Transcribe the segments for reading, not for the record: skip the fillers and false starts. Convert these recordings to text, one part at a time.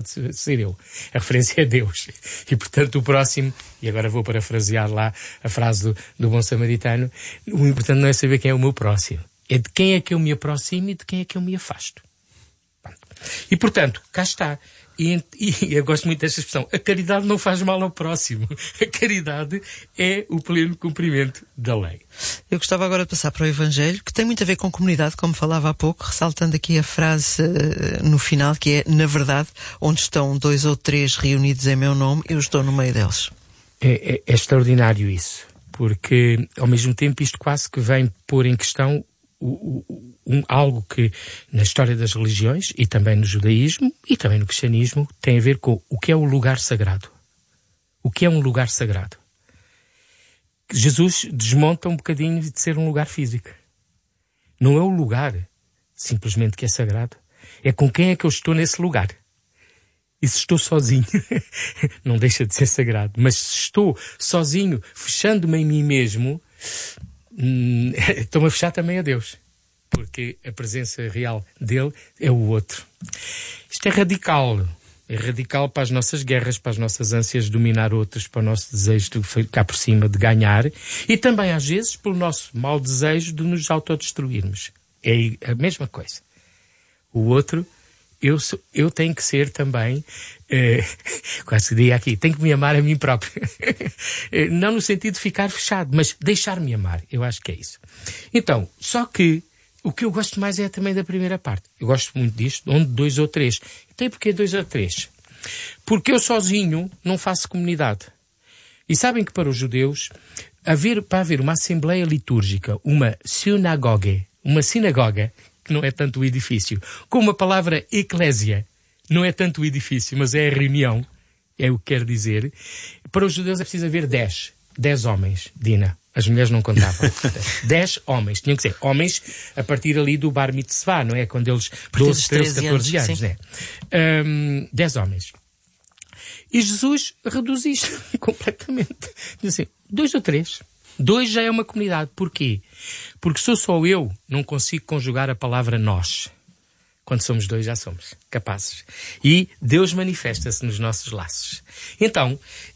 de ser eu. A referência é Deus. E, portanto, o próximo, e agora vou parafrasear lá a frase do bom samaritano, o importante não é saber quem é o meu próximo. É de quem é que eu me aproximo e de quem é que eu me afasto. E, portanto, cá está. E eu gosto muito desta expressão. A caridade não faz mal ao próximo. A caridade é o pleno cumprimento da lei. Eu gostava agora de passar para o Evangelho, que tem muito a ver com comunidade, como falava há pouco, ressaltando aqui a frase no final, que é, na verdade, onde estão 2 ou 3 reunidos em meu nome, eu estou no meio deles. É extraordinário isso. Porque, ao mesmo tempo, isto quase que vem pôr em questão algo que na história das religiões e também no judaísmo e também no cristianismo tem a ver com o que é o lugar sagrado. O que é um lugar sagrado? Jesus desmonta um bocadinho de ser um lugar físico. Não é o lugar simplesmente que é sagrado. É com quem é que eu estou nesse lugar. E se estou sozinho, não deixa de ser sagrado. Mas se estou sozinho, fechando-me em mim mesmo, estou-me a fechar também a Deus. Porque a presença real dele é o outro. Isto é radical. É radical para as nossas guerras, para as nossas ânsias de dominar outros, para o nosso desejo de ficar por cima, de ganhar. E também, às vezes, pelo nosso mau desejo de nos autodestruirmos. É a mesma coisa. O outro, eu tenho que ser também, quase diria aqui, tenho que me amar a mim próprio. Não no sentido de ficar fechado, mas deixar-me amar. Eu acho que é isso. Então, só que o que eu gosto mais é também da primeira parte. Eu gosto muito disto, onde 2 ou 3. Então, porquê 2 ou 3? Porque eu sozinho não faço comunidade. E sabem que para os judeus, para haver uma assembleia litúrgica, uma sinagoga, que não é tanto o edifício, como a palavra eclésia, não é tanto o edifício, mas é a reunião, é o que quer dizer. Para os judeus é preciso haver 10 homens, Dina. As mulheres não contavam. 10 homens. Tinham que ser homens a partir ali do bar mitzvah, não é? Quando eles... 12, 13, 14 anos, né? 10 homens. E Jesus reduz isto completamente. Diz assim, 2 ou 3. 2 já é uma comunidade. Porquê? Porque sou só eu, não consigo conjugar a palavra nós. Quando somos 2 já somos capazes. E Deus manifesta-se nos nossos laços. Então,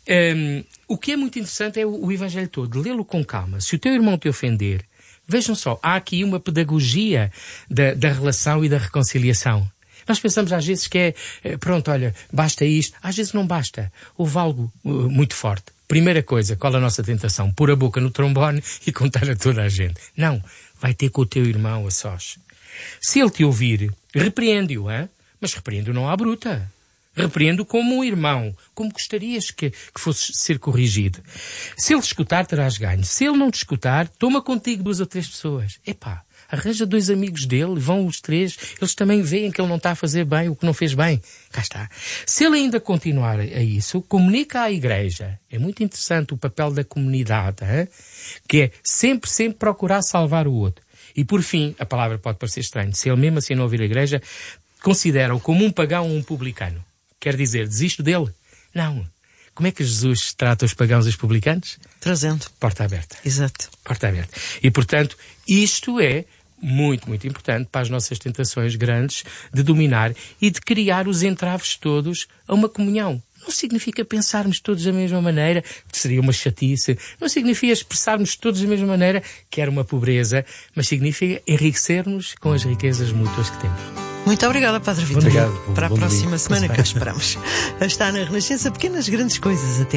o que é muito interessante é o Evangelho todo. Lê-lo com calma. Se o teu irmão te ofender, vejam só, há aqui uma pedagogia da relação e da reconciliação. Nós pensamos às vezes que pronto, olha, basta isto. Às vezes não basta. Houve algo muito forte. Primeira coisa, qual é a nossa tentação? Pôr a boca no trombone e contar a toda a gente. Não, vai ter com o teu irmão a sós. Se ele te ouvir, repreende-o, mas repreende-o não à bruta. Repreende-o como um irmão, como gostarias que fosse ser corrigido. Se ele te escutar, terás ganho. Se ele não te escutar, toma contigo 2 ou 3 pessoas. Arranja 2 amigos dele, vão os 3, eles também veem que ele não está a fazer bem o que não fez bem. Cá está. Se ele ainda continuar a isso, comunica à igreja. É muito interessante o papel da comunidade, que é sempre procurar salvar o outro. E por fim, a palavra pode parecer estranha, se ele mesmo assim não ouvir a igreja, considera-o como um pagão ou um publicano. Quer dizer, desisto dele? Não. Como é que Jesus trata os pagãos e os publicanos? Trazendo. Porta aberta. Exato. Porta aberta. E, portanto, isto é muito, muito importante para as nossas tentações grandes de dominar e de criar os entraves todos a uma comunhão. Não significa pensarmos todos da mesma maneira, que seria uma chatice. Não significa expressarmos todos da mesma maneira, que era uma pobreza, mas significa enriquecermos com as riquezas mútuas que temos. Muito obrigada, Padre Vítor. Obrigado. Para a próxima semana, cá esperamos. Está na Renascença Pequenas Grandes Coisas. Até